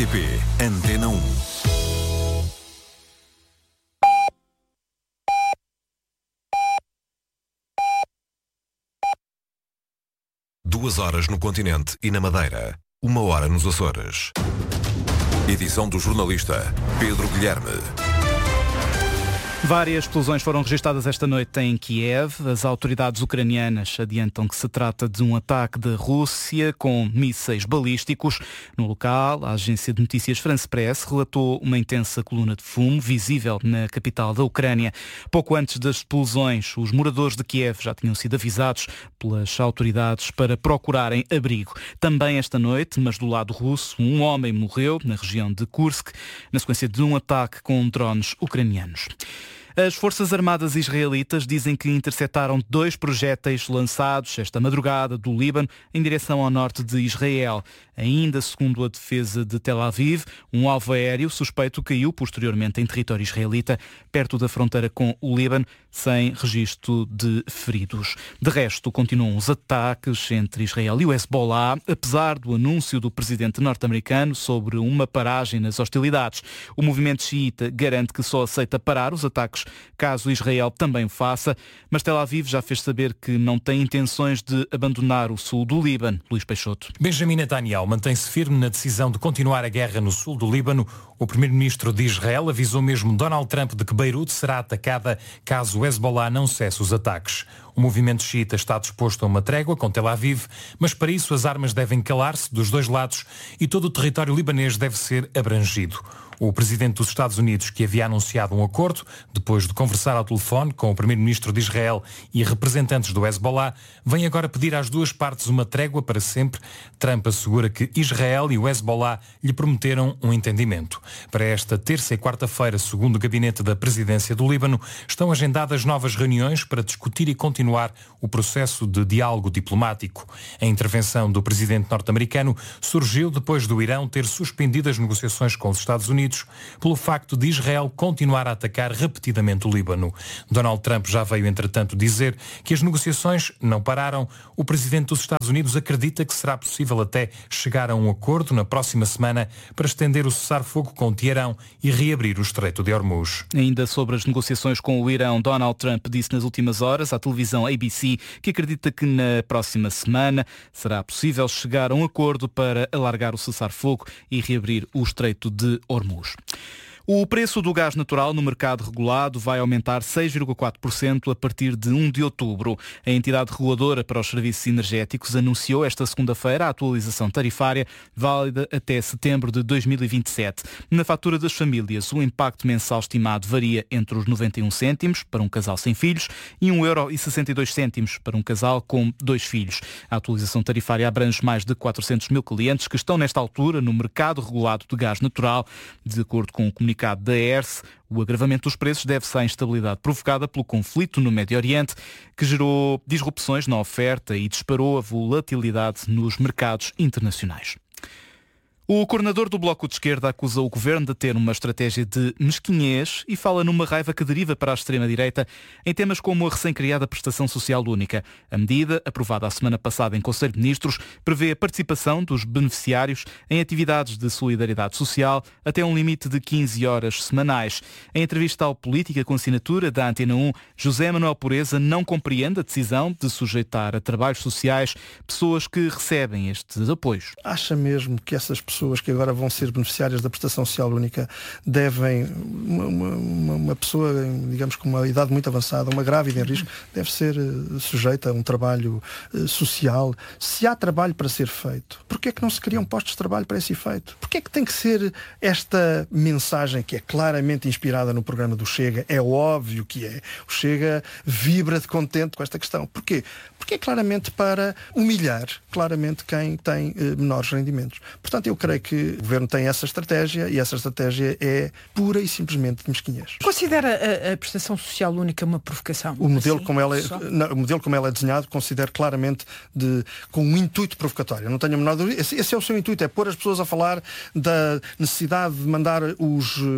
RTP Antena 1. Duas horas no continente e na Madeira. 1 hora nos Açores. Edição do jornalista Pedro Guilherme. Várias explosões foram registadas esta noite em Kiev. As autoridades ucranianas adiantam que se trata de um ataque da Rússia com mísseis balísticos. No local, a agência de notícias France Press relatou uma intensa coluna de fumo visível na capital da Ucrânia. Pouco antes das explosões, os moradores de Kiev já tinham sido avisados pelas autoridades para procurarem abrigo. Também esta noite, mas do lado russo, um homem morreu na região de Kursk na sequência de um ataque com drones ucranianos. As Forças Armadas israelitas dizem que interceptaram 2 projéteis lançados esta madrugada do Líbano em direção ao norte de Israel. Ainda segundo a defesa de Tel Aviv, um alvo aéreo suspeito caiu posteriormente em território israelita, perto da fronteira com o Líbano, sem registro de feridos. De resto, continuam os ataques entre Israel e o Hezbollah, apesar do anúncio do presidente norte-americano sobre uma paragem nas hostilidades. O movimento xiita garante que só aceita parar os ataques caso Israel também o faça, mas Tel Aviv já fez saber que não tem intenções de abandonar o sul do Líbano. Luís Peixoto. Benjamin Netanyahu mantém-se firme na decisão de continuar a guerra no sul do Líbano. O primeiro-ministro de Israel avisou mesmo Donald Trump de que Beirute será atacada caso o Hezbollah não cesse os ataques. O movimento xiita está disposto a uma trégua com Tel Aviv, mas para isso as armas devem calar-se dos dois lados e todo o território libanês deve ser abrangido. O presidente dos Estados Unidos, que havia anunciado um acordo, depois de conversar ao telefone com o primeiro-ministro de Israel e representantes do Hezbollah, vem agora pedir às duas partes uma trégua para sempre. Trump assegura que Israel e o Hezbollah lhe prometeram um entendimento. Para esta terça e quarta-feira, segundo o gabinete da presidência do Líbano, estão agendadas novas reuniões para discutir e continuar o processo de diálogo diplomático. A intervenção do presidente norte-americano surgiu depois do Irão ter suspendido as negociações com os Estados Unidos pelo facto de Israel continuar a atacar repetidamente o Líbano. Donald Trump já veio, entretanto, dizer que as negociações não pararam. O presidente dos Estados Unidos acredita que será possível até chegar a um acordo na próxima semana para estender o cessar-fogo com Teherão e reabrir o Estreito de Hormuz. Ainda sobre as negociações com o Irão, Donald Trump disse nas últimas horas à televisão ABC que acredita que na próxima semana será possível chegar a um acordo para alargar o cessar-fogo e reabrir o Estreito de Hormuz. O preço do gás natural no mercado regulado vai aumentar 6,4% a partir de 1 de outubro. A entidade reguladora para os serviços energéticos anunciou esta segunda-feira a atualização tarifária válida até setembro de 2027. Na fatura das famílias, o impacto mensal estimado varia entre os 91 cêntimos para um casal sem filhos e 1,62 € para um casal com 2 filhos. A atualização tarifária abrange mais de 400 mil clientes que estão nesta altura no mercado regulado de gás natural. De acordo com o comunicado da ERSE, o agravamento dos preços deve-se à instabilidade provocada pelo conflito no Médio Oriente, que gerou disrupções na oferta e disparou a volatilidade nos mercados internacionais. O coordenador do Bloco de Esquerda acusa o governo de ter uma estratégia de mesquinhez e fala numa raiva que deriva para a extrema-direita em temas como a recém-criada Prestação Social Única. A medida, aprovada a semana passada em Conselho de Ministros, prevê a participação dos beneficiários em atividades de solidariedade social até um limite de 15 horas semanais. Em entrevista ao Política com assinatura da Antena 1, José Manuel Pureza não compreende a decisão de sujeitar a trabalhos sociais pessoas que recebem estes apoios. Acha mesmo que essas pessoas que agora vão ser beneficiárias da Prestação Social Única devem, uma pessoa, digamos, com uma idade muito avançada, uma grávida em risco, deve ser sujeita a um trabalho social? Se há trabalho para ser feito, porquê é que não se criam postos de trabalho para esse efeito? Porquê é que tem que ser esta mensagem que é claramente inspirada no programa do Chega? É óbvio que é. O Chega vibra de contente com esta questão. Porquê? Porque é claramente para humilhar claramente quem tem menores rendimentos. Portanto, eu creio que o Governo tem essa estratégia e essa estratégia é pura e simplesmente de mesquinhez. Considera a Prestação Social Única uma provocação? O modelo, assim, o modelo como ela é desenhado, considero claramente com um intuito provocatório. Não tenho a menor dúvida. Esse é o seu intuito, é pôr as pessoas a falar da necessidade de mandar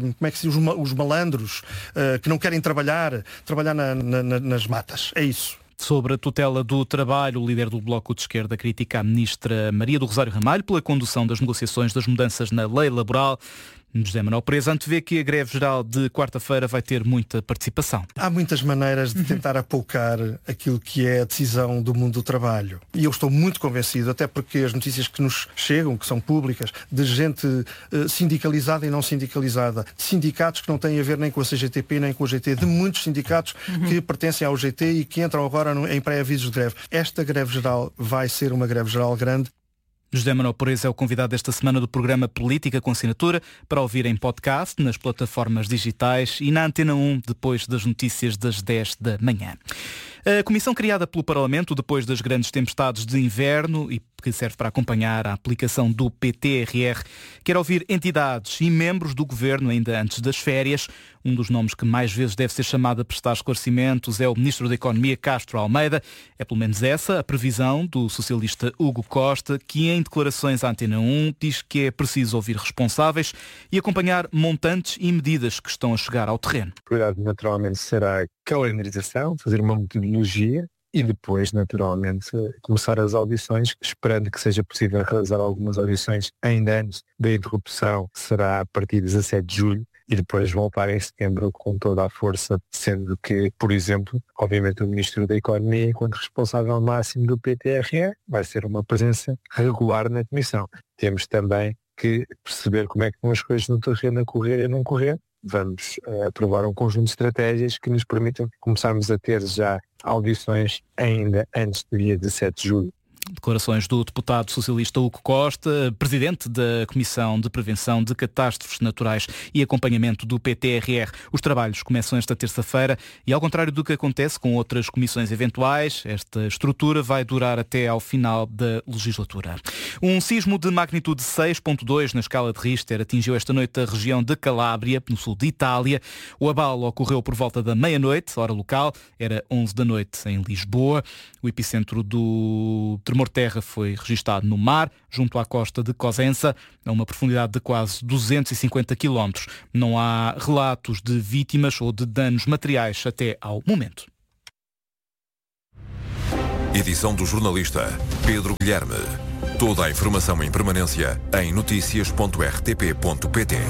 os malandros que não querem trabalhar nas matas. É isso. Sobre a tutela do trabalho, o líder do Bloco de Esquerda critica a ministra Maria do Rosário Ramalho pela condução das negociações das mudanças na lei laboral. José Manuel Pereira antevê que a greve geral de quarta-feira vai ter muita participação. Há muitas maneiras de tentar apoucar aquilo que é a decisão do mundo do trabalho. E eu estou muito convencido, até porque as notícias que nos chegam, que são públicas, de gente sindicalizada e não sindicalizada, de sindicatos que não têm a ver nem com a CGTP nem com o GT, de muitos sindicatos que pertencem ao GT e que entram agora em pré-avisos de greve. Esta greve geral vai ser uma greve geral grande. José Manuel Pereira é o convidado desta semana do programa Política com Assinatura, para ouvir em podcast, nas plataformas digitais e na Antena 1, depois das notícias das 10 da manhã. A comissão criada pelo Parlamento depois das grandes tempestades de inverno e que serve para acompanhar a aplicação do PTRR, quer ouvir entidades e membros do Governo ainda antes das férias. Um dos nomes que mais vezes deve ser chamado a prestar esclarecimentos é o Ministro da Economia, Castro Almeida. É pelo menos essa a previsão do socialista Hugo Costa, que em declarações à Antena 1 diz que é preciso ouvir responsáveis e acompanhar montantes e medidas que estão a chegar ao terreno. A prioridade naturalmente será a calendarização, fazer uma metodologia e depois, naturalmente, começar as audições, esperando que seja possível realizar algumas audições ainda antes da interrupção, será a partir de 17 de julho, e depois voltar em setembro com toda a força, sendo que, por exemplo, obviamente o Ministro da Economia, enquanto responsável máximo do PTRE, vai ser uma presença regular na Comissão. Temos também que perceber como é que vão as coisas no terreno a correr e a não correr. Vamos aprovar um conjunto de estratégias que nos permitam começarmos a ter já audições ainda antes do dia 17 de julho. Declarações do deputado socialista Hugo Costa, presidente da Comissão de Prevenção de Catástrofes Naturais e Acompanhamento do PTRR. Os trabalhos começam esta terça-feira e, ao contrário do que acontece com outras comissões eventuais, esta estrutura vai durar até ao final da legislatura. Um sismo de magnitude 6.2 na escala de Richter atingiu esta noite a região de Calábria, no sul de Itália. O abalo ocorreu por volta da meia-noite, hora local, era 11 da noite em Lisboa. O epicentro do tremor-terra foi registado no mar, junto à costa de Cosenza, a uma profundidade de quase 250 km. Não há relatos de vítimas ou de danos materiais até ao momento. Edição do jornalista Pedro Guilherme. Toda a informação em permanência em noticias.rtp.pt.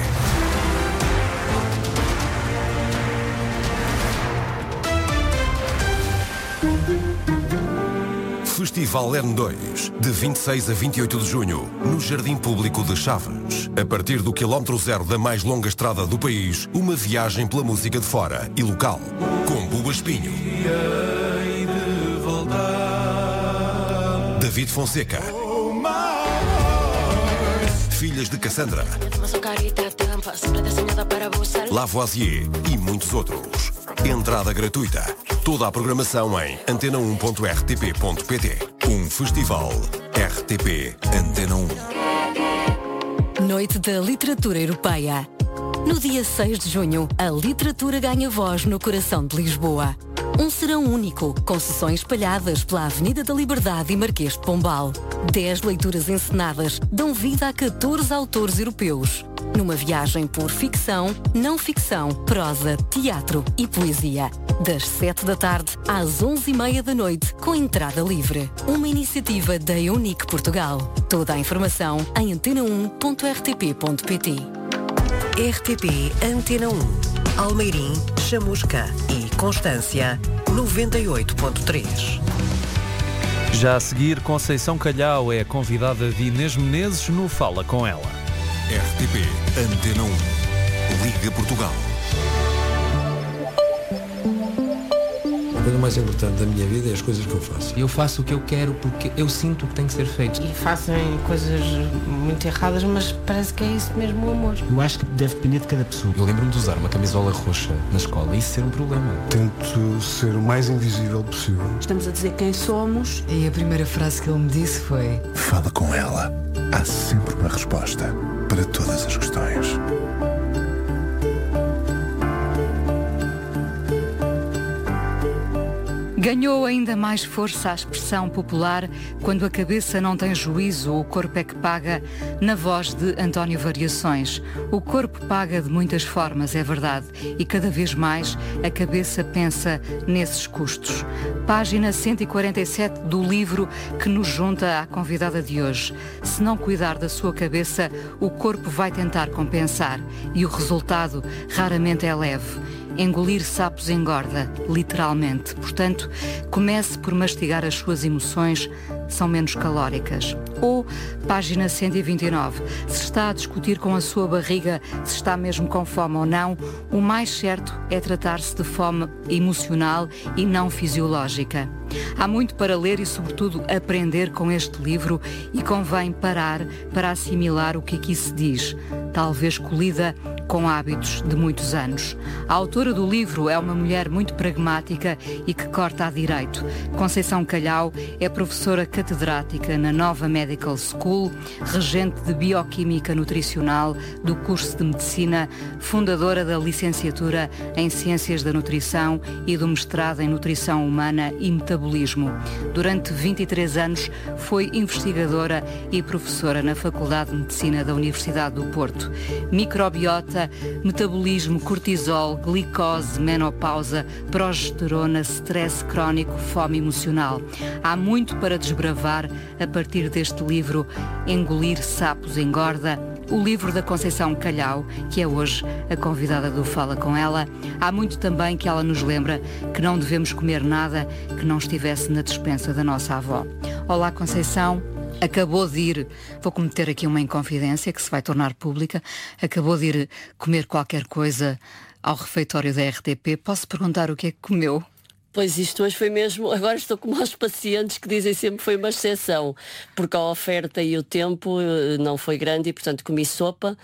Festival N2, de 26 a 28 de junho, no Jardim Público de Chaves. A partir do quilómetro zero da mais longa estrada do país, uma viagem pela música de fora e local, com Buba Espinho, David Fonseca, Filhas de Cassandra, Lavoisier e muitos outros. Entrada gratuita. Toda a programação em antena1.rtp.pt. Um festival RTP Antena 1. Noite da Literatura Europeia. No dia 6 de junho, a literatura ganha voz no coração de Lisboa. Um serão único, com sessões espalhadas pela Avenida da Liberdade e Marquês de Pombal. 10 leituras encenadas dão vida a 14 autores europeus. Numa viagem por ficção, não ficção, prosa, teatro e poesia. Das 7 da tarde às 11h30 da noite, com entrada livre. Uma iniciativa da Eunic Portugal. Toda a informação em antena1.rtp.pt. RTP Antena 1. Almeirim, Chamusca e Constância, 98.3. Já a seguir, Conceição Calhau é a convidada de Inês Menezes no Fala Com Ela. RTP Antena 1. Liga Portugal. A coisa mais importante da minha vida é as coisas que eu faço. Eu faço o que eu quero porque eu sinto que tem que ser feito. E fazem coisas muito erradas, mas parece que é isso mesmo o amor. Eu acho que deve depender de cada pessoa. Eu lembro-me de usar uma camisola roxa na escola e isso ser um problema. Tento ser o mais invisível possível. Estamos a dizer quem somos. E a primeira frase que ele me disse foi: fala com ela. Há sempre uma resposta para todas as questões. Ganhou ainda mais força a expressão popular "quando a cabeça não tem juízo, o corpo é que paga", na voz de António Variações. O corpo paga de muitas formas, é verdade, e cada vez mais a cabeça pensa nesses custos. Página 147 do livro que nos junta à convidada de hoje. Se não cuidar da sua cabeça, o corpo vai tentar compensar e o resultado raramente é leve. Engolir sapos engorda, literalmente. Portanto, comece por mastigar as suas emoções, são menos calóricas. Ou, página 129, se está a discutir com a sua barriga se está mesmo com fome ou não, o mais certo é tratar-se de fome emocional e não fisiológica. Há muito para ler e, sobretudo, aprender com este livro e convém parar para assimilar o que aqui se diz, talvez colhida com hábitos de muitos anos. A autora do livro é uma mulher muito pragmática e que corta a direito. Conceição Calhau é professora catedrática na Nova Medical School, regente de Bioquímica Nutricional do curso de Medicina, fundadora da licenciatura em Ciências da Nutrição e do mestrado em Nutrição Humana e Metabolismo. Durante 23 anos foi investigadora e professora na Faculdade de Medicina da Universidade do Porto. Microbiota, metabolismo, cortisol, glicose, menopausa, progesterona, stress crónico, fome emocional. Há muito para desbravar a partir deste livro Engolir Sapos Engorda, o livro da Conceição Calhau, que é hoje a convidada do Fala Com Ela. Há muito também que ela nos lembra que não devemos comer nada que não estivesse na despensa da nossa avó. Olá, Conceição. Acabou de ir, vou cometer aqui uma inconfidência que se vai tornar pública, acabou de ir comer qualquer coisa ao refeitório da RTP. Posso perguntar o que é que comeu? Pois isto hoje foi mesmo, agora estou como aos pacientes que dizem sempre que foi uma exceção, porque a oferta e o tempo não foi grande e portanto comi sopa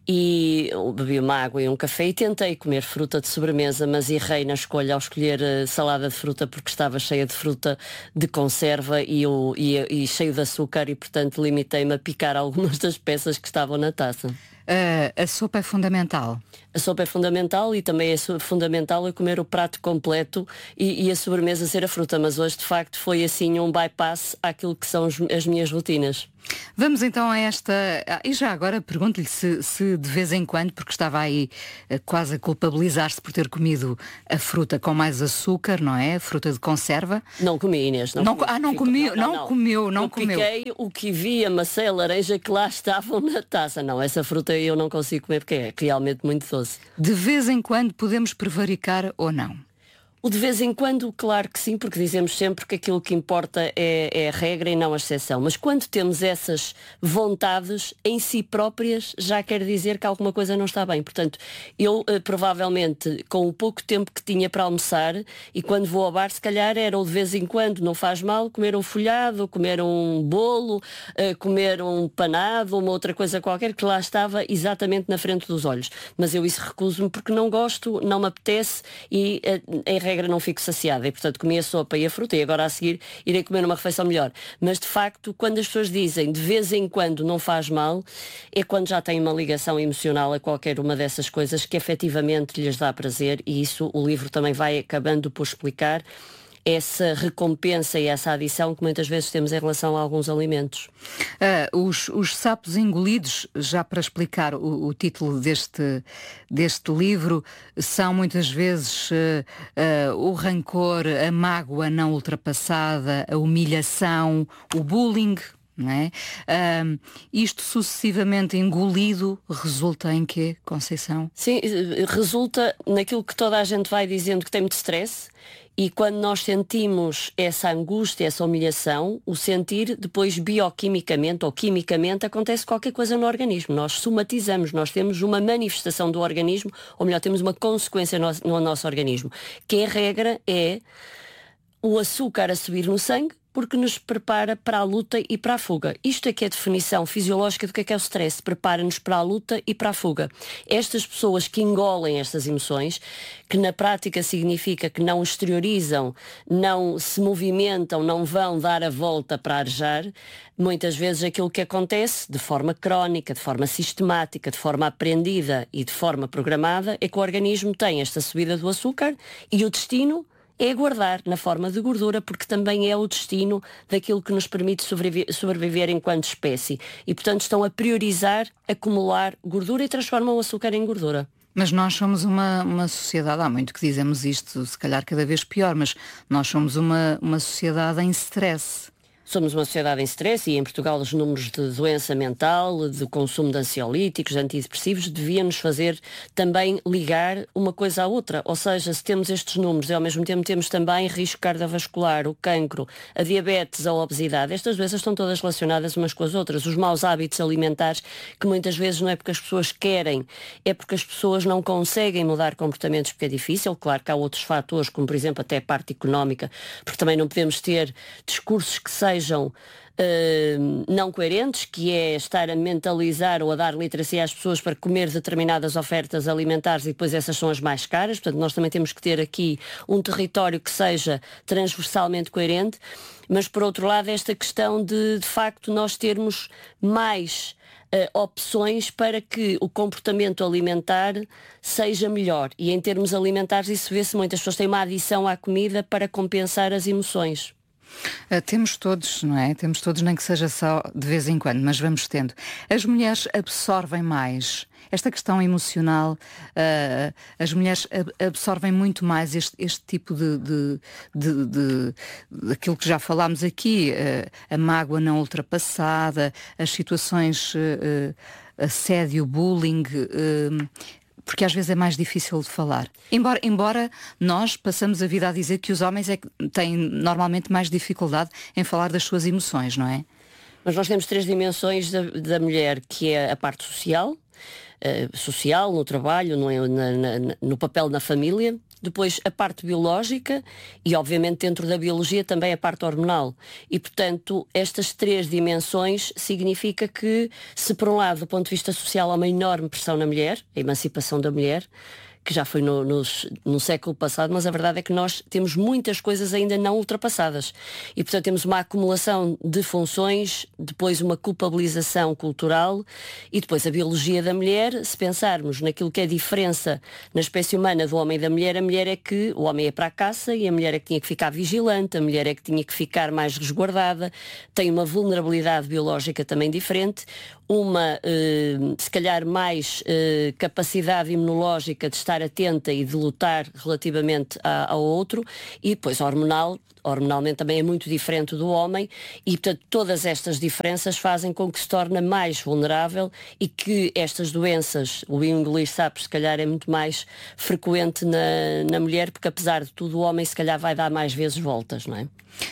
e bebi uma água e um café e tentei comer fruta de sobremesa, mas errei na escolha ao escolher salada de fruta porque estava cheia de fruta de conserva e cheio de açúcar e portanto limitei-me a picar algumas das peças que estavam na taça. A sopa é fundamental. A sopa é fundamental e também é fundamental eu comer o prato completo e a sobremesa ser a fruta, mas hoje de facto foi assim um bypass àquilo que são as minhas rotinas. Vamos então a esta, e já agora pergunto-lhe se de vez em quando, porque estava aí quase a culpabilizar-se por ter comido a fruta com mais açúcar, não é? A fruta de conserva. Não comi, Inês. Não comi. Não comeu. Piquei o que vi, a maçã e a laranja que lá estavam na taça. Não, essa fruta eu não consigo comer porque é realmente muito doce. De vez em quando podemos prevaricar ou não? O de vez em quando, claro que sim, porque dizemos sempre que aquilo que importa é a regra e não a exceção. Mas quando temos essas vontades em si próprias, já quer dizer que alguma coisa não está bem. Portanto, eu provavelmente, com o pouco tempo que tinha para almoçar, e quando vou ao bar, se calhar era o de vez em quando, não faz mal, comer um folhado, comer um bolo, comer um panado, uma outra coisa qualquer, que lá estava exatamente na frente dos olhos. Mas eu isso recuso-me porque não gosto, não me apetece e em regra não fico saciada e portanto comi a sopa e a fruta e agora a seguir irei comer uma refeição melhor. Mas de facto, quando as pessoas dizem de vez em quando não faz mal, é quando já têm uma ligação emocional a qualquer uma dessas coisas que efetivamente lhes dá prazer e isso o livro também vai acabando por explicar essa recompensa e essa adição que muitas vezes temos em relação a alguns alimentos. Os sapos engolidos, já para explicar o título deste livro, são muitas vezes o rancor, a mágoa não ultrapassada, a humilhação, o bullying. Não é? Isto sucessivamente engolido resulta em quê, Conceição? Sim, resulta naquilo que toda a gente vai dizendo que tem muito stress e quando nós sentimos essa angústia, essa humilhação, o sentir depois bioquimicamente ou quimicamente acontece qualquer coisa no organismo. Nós somatizamos, nós temos uma manifestação do organismo, ou melhor, temos uma consequência no nosso organismo, que em regra é o açúcar a subir no sangue, porque nos prepara para a luta e para a fuga. Isto é que é a definição fisiológica do que é o stress. Prepara-nos para a luta e para a fuga. Estas pessoas que engolem estas emoções, que na prática significa que não exteriorizam, não se movimentam, não vão dar a volta para arejar, muitas vezes aquilo que acontece de forma crónica, de forma sistemática, de forma aprendida e de forma programada, é que o organismo tem esta subida do açúcar e o destino é guardar na forma de gordura, porque também é o destino daquilo que nos permite sobreviver enquanto espécie. E, portanto, estão a priorizar acumular gordura e transformam o açúcar em gordura. Mas nós somos uma sociedade, há muito que dizemos isto, se calhar cada vez pior, mas nós somos uma sociedade em stress. Somos uma sociedade em stress e em Portugal os números de doença mental, de consumo de ansiolíticos, de antidepressivos, deviam-nos fazer também ligar uma coisa à outra. Ou seja, se temos estes números e ao mesmo tempo temos também risco cardiovascular, o cancro, a diabetes, a obesidade, estas doenças estão todas relacionadas umas com as outras. Os maus hábitos alimentares, que muitas vezes não é porque as pessoas querem, é porque as pessoas não conseguem mudar comportamentos porque é difícil. Claro que há outros fatores, como por exemplo até a parte económica, porque também não podemos ter discursos que sejam não coerentes, que é estar a mentalizar ou a dar literacia às pessoas para comer determinadas ofertas alimentares e depois essas são as mais caras. Portanto, nós também temos que ter aqui um território que seja transversalmente coerente, mas por outro lado esta questão de facto nós termos mais opções para que o comportamento alimentar seja melhor. E em termos alimentares isso vê-se, muitas pessoas têm uma adição à comida para compensar as emoções. Temos todos, não é? Temos todos, nem que seja só de vez em quando, mas vamos tendo. As mulheres absorvem mais. Esta questão emocional, as mulheres absorvem muito mais este tipo de aquilo que já falámos aqui, a mágoa não ultrapassada, as situações assédio, bullying, porque às vezes é mais difícil de falar. Embora nós passamos a vida a dizer que os homens é que têm normalmente mais dificuldade em falar das suas emoções, não é? Mas nós temos 3 dimensões da mulher, que é a parte social, no trabalho, no papel na família. Depois a parte biológica e obviamente dentro da biologia também a parte hormonal. E portanto estas 3 dimensões significa que se por um lado do ponto de vista social há uma enorme pressão na mulher, a emancipação da mulher, que já foi no século passado, mas a verdade é que nós temos muitas coisas ainda não ultrapassadas. E, portanto, temos uma acumulação de funções, depois uma culpabilização cultural e depois a biologia da mulher. Se pensarmos naquilo que é a diferença na espécie humana do homem e da mulher, a mulher é que o homem é para a caça e a mulher é que tinha que ficar vigilante, a mulher é que tinha que ficar mais resguardada, tem uma vulnerabilidade biológica também diferente, uma, se calhar, mais capacidade imunológica de estar atenta e de lutar relativamente ao outro, e depois hormonalmente também é muito diferente do homem, e portanto todas estas diferenças fazem com que se torne mais vulnerável e que estas doenças, o engolir sapos se calhar é muito mais frequente na mulher, porque apesar de tudo o homem se calhar vai dar mais vezes voltas, não é?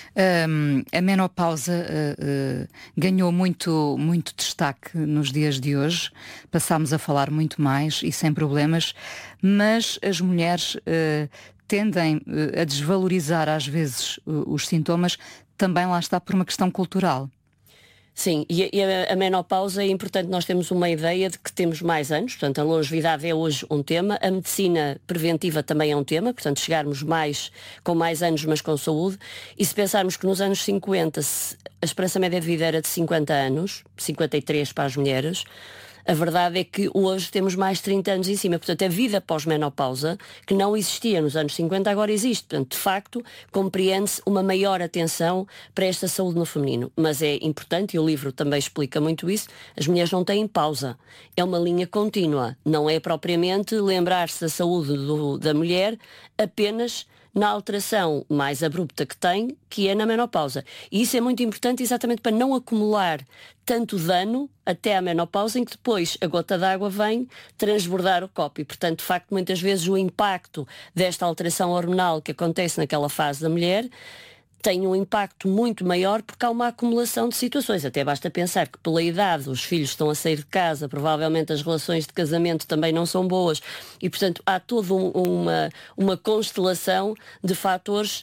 A menopausa ganhou muito destaque nos dias de hoje. Passámos a falar muito mais e sem problemas, mas as mulheres tendem a desvalorizar às vezes os sintomas, também lá está por uma questão cultural. Sim, e a menopausa é importante, nós temos uma ideia de que temos mais anos, portanto a longevidade é hoje um tema, a medicina preventiva também é um tema, portanto chegarmos com mais anos mas com saúde, e se pensarmos que nos anos 50 a esperança média de vida era de 50 anos, 53 para as mulheres, a verdade é que hoje temos mais de 30 anos em cima. Portanto, a vida pós-menopausa, que não existia nos anos 50, agora existe. Portanto, de facto, compreende-se uma maior atenção para esta saúde no feminino. Mas é importante, e o livro também explica muito isso, as mulheres não têm pausa. É uma linha contínua. Não é propriamente lembrar-se da saúde da mulher apenas na alteração mais abrupta que tem, que é na menopausa. E isso é muito importante exatamente para não acumular tanto dano até à menopausa, em que depois a gota d'água vem transbordar o copo. E, portanto, de facto, muitas vezes o impacto desta alteração hormonal que acontece naquela fase da mulher tem um impacto muito maior porque há uma acumulação de situações. Até basta pensar que pela idade os filhos estão a sair de casa, provavelmente as relações de casamento também não são boas e, portanto, há toda uma constelação de fatores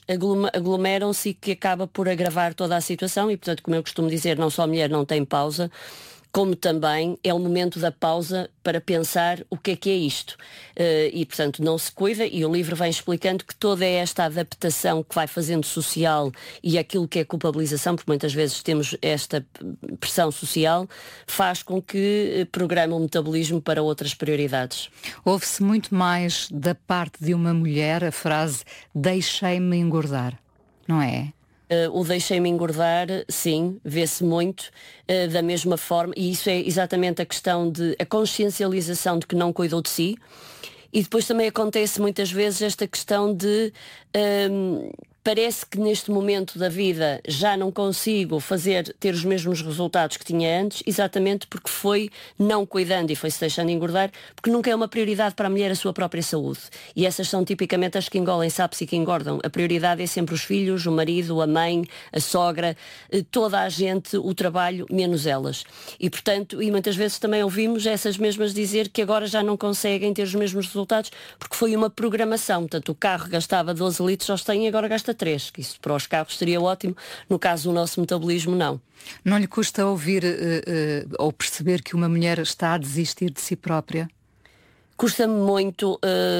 aglomeram-se e que acaba por agravar toda a situação e, portanto, como eu costumo dizer, não só a mulher não tem pausa, como também é o momento da pausa para pensar o que é isto. E, portanto, não se cuida, e o livro vem explicando que toda esta adaptação que vai fazendo social e aquilo que é culpabilização, porque muitas vezes temos esta pressão social, faz com que programe o metabolismo para outras prioridades. Ouve-se muito mais da parte de uma mulher a frase "deixei-me engordar", não é? O deixei-me engordar, sim, vê-se muito, da mesma forma, e isso é exatamente a questão de a consciencialização de que não cuidou de si, e depois também acontece muitas vezes esta questão de parece que neste momento da vida já não consigo ter os mesmos resultados que tinha antes, exatamente porque foi não cuidando e foi-se deixando engordar, porque nunca é uma prioridade para a mulher a sua própria saúde. E essas são tipicamente as que engolem sapos e que engordam. A prioridade é sempre os filhos, o marido, a mãe, a sogra, toda a gente, o trabalho, menos elas. E portanto, e muitas vezes também ouvimos essas mesmas dizer que agora já não conseguem ter os mesmos resultados porque foi uma programação. Portanto, o carro gastava 12 litros aos 100 e agora gasta 3, que isso para os carros seria ótimo, no caso do nosso metabolismo não. Não lhe custa ouvir ou perceber que uma mulher está a desistir de si própria? Custa-me muito,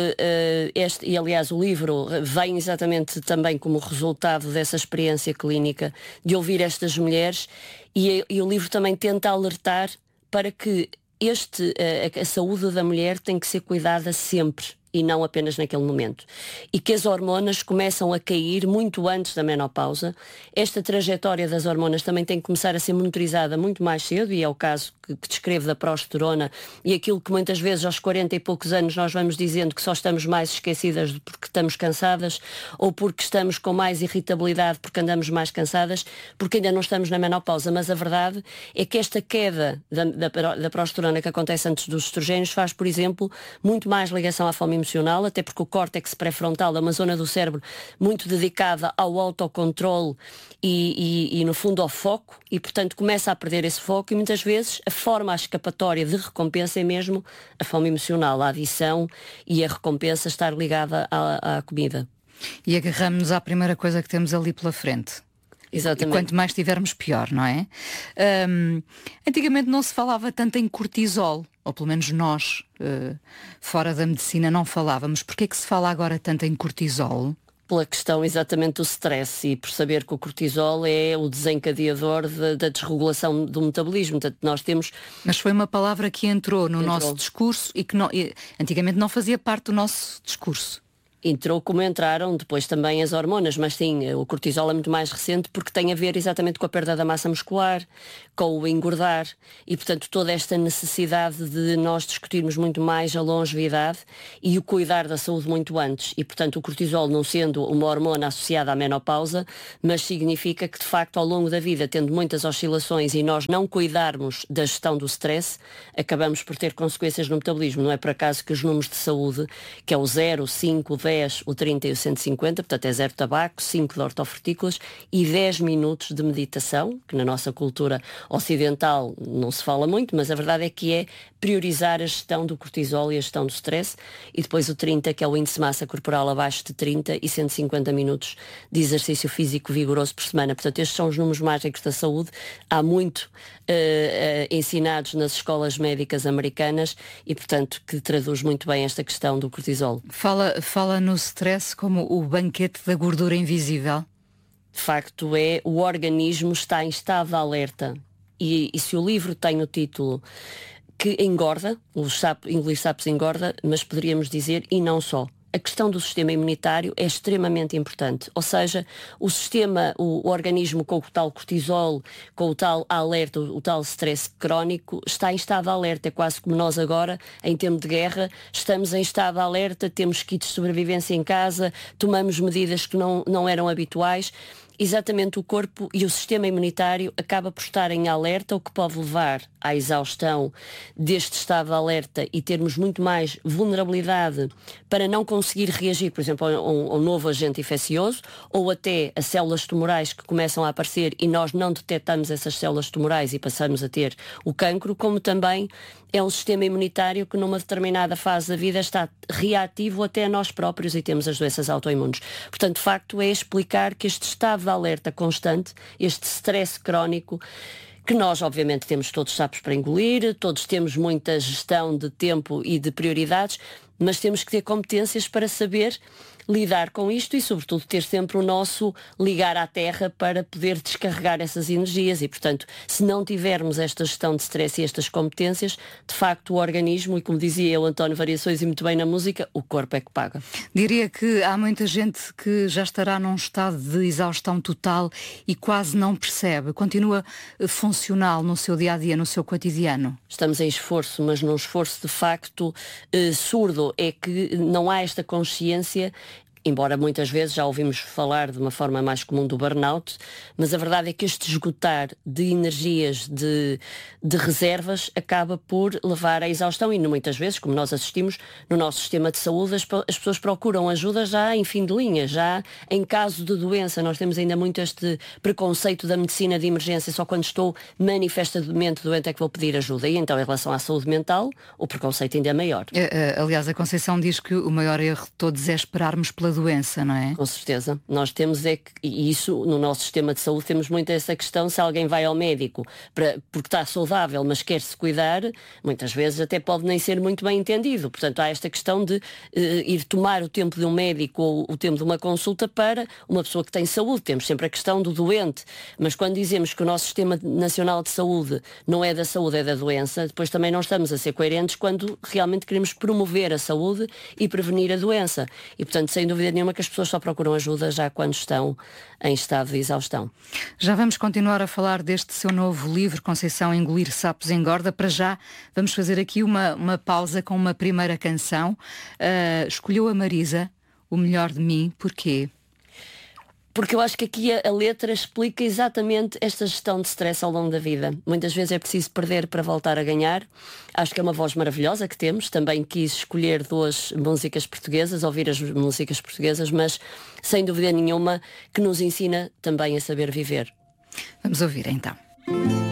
e aliás o livro vem exatamente também como resultado dessa experiência clínica, de ouvir estas mulheres, e o livro também tenta alertar para que a saúde da mulher tem que ser cuidada sempre e não apenas naquele momento. E que as hormonas começam a cair muito antes da menopausa. Esta trajetória das hormonas também tem que começar a ser monitorizada muito mais cedo, e é o caso que descrevo da progesterona, e aquilo que muitas vezes aos 40 e poucos anos nós vamos dizendo que só estamos mais esquecidas porque estamos cansadas, ou porque estamos com mais irritabilidade porque andamos mais cansadas, porque ainda não estamos na menopausa. Mas a verdade é que esta queda da progesterona que acontece antes dos estrogénios faz, por exemplo, muito mais ligação à fome emocional, até porque o córtex pré-frontal é uma zona do cérebro muito dedicada ao autocontrole e no fundo ao foco, e portanto começa a perder esse foco, e muitas vezes a forma, a escapatória de recompensa é mesmo a fome emocional, a adição e a recompensa estar ligada à comida. E agarramos-nos à primeira coisa que temos ali pela frente. Exatamente. E quanto mais tivermos, pior, não é? Antigamente não se falava tanto em cortisol, ou pelo menos nós, fora da medicina, não falávamos. Porquê é que se fala agora tanto em cortisol? Pela questão exatamente do stress, e por saber que o cortisol é o desencadeador da desregulação do metabolismo. Portanto, nós temos... Mas foi uma palavra que entrou no nosso discurso e que antigamente não fazia parte do nosso discurso. Entrou como entraram depois também as hormonas, mas sim, o cortisol é muito mais recente porque tem a ver exatamente com a perda da massa muscular, com o engordar, e portanto toda esta necessidade de nós discutirmos muito mais a longevidade e o cuidar da saúde muito antes. E portanto o cortisol não sendo uma hormona associada à menopausa, mas significa que de facto ao longo da vida, tendo muitas oscilações e nós não cuidarmos da gestão do stress, acabamos por ter consequências no metabolismo. Não é por acaso que os números de saúde, que é o 0, 5, 10, o 30 e o 150, portanto é 0 tabaco, 5 de hortofrutícolas e 10 minutos de meditação, que na nossa cultura ocidental não se fala muito, mas a verdade é que é priorizar a gestão do cortisol e a gestão do stress, e depois o 30, que é o índice de massa corporal abaixo de 30, e 150 minutos de exercício físico vigoroso por semana. Portanto, estes são os números mágicos da saúde. Há muito ensinados nas escolas médicas americanas e, portanto, que traduz muito bem esta questão do cortisol. Fala no stress como o banquete da gordura invisível. De facto o organismo está em estado de alerta, e se o livro tem o título que engorda, engolir sapos engorda, mas poderíamos dizer e não só. A questão do sistema imunitário é extremamente importante, ou seja, o organismo com o tal cortisol, com o tal alerta, o tal stress crónico, está em estado de alerta. É quase como nós agora, em tempo de guerra, estamos em estado de alerta, temos kits de sobrevivência em casa, tomamos medidas que não eram habituais. Exatamente, o corpo e o sistema imunitário acaba por estar em alerta, o que pode levar à exaustão deste estado de alerta e termos muito mais vulnerabilidade para não conseguir reagir, por exemplo, a um novo agente infeccioso, ou até a células tumorais que começam a aparecer e nós não detectamos essas células tumorais e passamos a ter o cancro, como também é um sistema imunitário que numa determinada fase da vida está reativo até a nós próprios e temos as doenças autoimunes. Portanto, de facto, é explicar que este estado de alerta constante, este stress crónico, que nós obviamente temos todos sapos para engolir, todos temos muita gestão de tempo e de prioridades, mas temos que ter competências para saber lidar com isto e, sobretudo, ter sempre o nosso ligar à terra para poder descarregar essas energias e, portanto, se não tivermos esta gestão de stress e estas competências, de facto o organismo, e como dizia o António Variações e muito bem na música, o corpo é que paga. Diria que há muita gente que já estará num estado de exaustão total e quase não percebe, continua funcional no seu dia-a-dia, no seu cotidiano. Estamos em esforço, mas num esforço de facto surdo, é que não há esta consciência. Embora muitas vezes já ouvimos falar de uma forma mais comum do burnout, mas a verdade é que este esgotar de energias, de reservas, acaba por levar à exaustão e muitas vezes, como nós assistimos no nosso sistema de saúde, as pessoas procuram ajuda já em fim de linha, já em caso de doença. Nós temos ainda muito este preconceito da medicina de emergência, só quando estou manifestamente doente é que vou pedir ajuda. E então, em relação à saúde mental, o preconceito ainda é maior. Aliás, a Conceição diz que o maior erro de todos é esperarmos pela doença, não é? Com certeza. Nós temos e isso no nosso sistema de saúde temos muito essa questão, se alguém vai ao médico porque está saudável, mas quer-se cuidar, muitas vezes até pode nem ser muito bem entendido. Portanto, há esta questão de ir tomar o tempo de um médico ou o tempo de uma consulta para uma pessoa que tem saúde. Temos sempre a questão do doente, mas quando dizemos que o nosso Sistema Nacional de Saúde não é da saúde, é da doença, depois também não estamos a ser coerentes quando realmente queremos promover a saúde e prevenir a doença. E, portanto, sem dúvida nenhuma que as pessoas só procuram ajuda já quando estão em estado de exaustão. Já vamos continuar a falar deste seu novo livro, Conceição, Engolir Sapos Engorda. Para já vamos fazer aqui uma pausa com uma primeira canção. Escolheu a Marisa, O Melhor de Mim, porquê? Porque eu acho que aqui a letra explica exatamente esta gestão de stress ao longo da vida. Muitas vezes é preciso perder para voltar a ganhar. Acho que é uma voz maravilhosa que temos. Também quis escolher 2 músicas portuguesas, ouvir as músicas portuguesas, mas sem dúvida nenhuma que nos ensina também a saber viver. Vamos ouvir então.